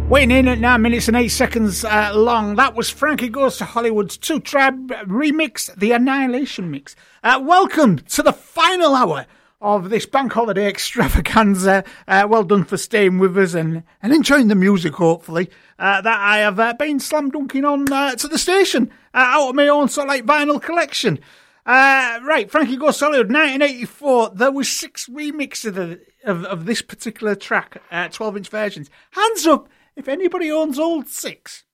Weighing in at 9 minutes and 8 seconds long, that was Frankie Goes to Hollywood's Two Tribe remix, the Annihilation Mix. Welcome to the final hour of this bank holiday extravaganza. Well done for staying with us and enjoying the music, hopefully, that I have been slam dunking on to the station out of my own sort of like vinyl collection. Right, Frankie Goes to Hollywood, 1984. There was 6 remixes of this particular track, 12-inch versions. Hands up if anybody owns all 6.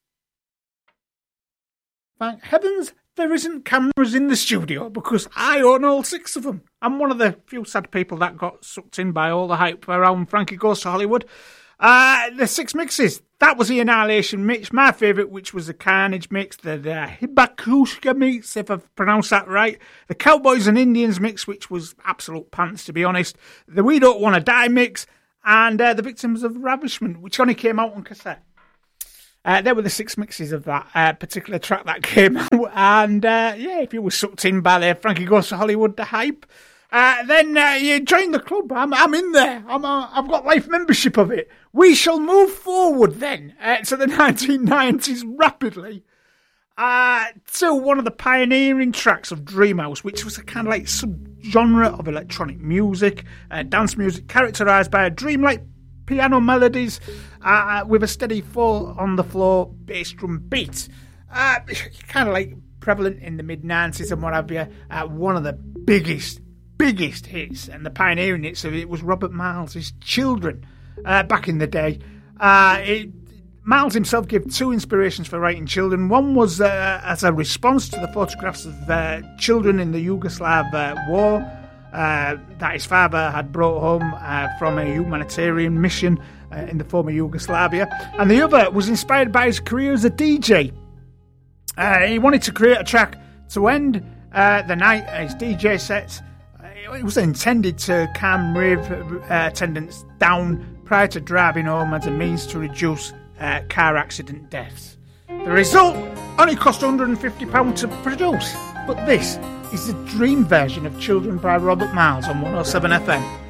Thank heavens there isn't cameras in the studio, because I own all 6 of them. I'm one of the few sad people that got sucked in by all the hype around Frankie Goes to Hollywood. The 6 mixes. That was the Annihilation mix. My favourite, which was the Carnage mix, the Hibakushka mix, if I've pronounced that right. The Cowboys and Indians mix, which was absolute pants, to be honest. The We Don't Want to Die mix. And the Victims of Ravishment, which only came out on cassette. There were the 6 mixes of that particular track that came out. And yeah, if you were sucked in by the Frankie Goes to Hollywood, the hype, then you join the club. I'm in there. I've got life membership of it. We shall move forward then to the 1990s rapidly. To one of the pioneering tracks of Dreamhouse, which was a kind of like subgenre of electronic music, dance music, characterised by a dreamlike piano melodies with a steady 4-on-the-floor bass drum beat. Kind of like prevalent in the mid-90s and what have you. One of the biggest hits and the pioneering hits of it was Robert Miles' Children back in the day. Miles himself gave 2 inspirations for writing Children. One was as a response to the photographs of children in the Yugoslav war that his father had brought home from a humanitarian mission in the former Yugoslavia. And the other was inspired by his career as a DJ. He wanted to create a track to end the night, his DJ sets. It was intended to calm rave attendants down prior to driving home as a means to reduce car accident deaths. The result only cost £150 to produce, but this is the dream version of Children by Robert Miles on 107 FM.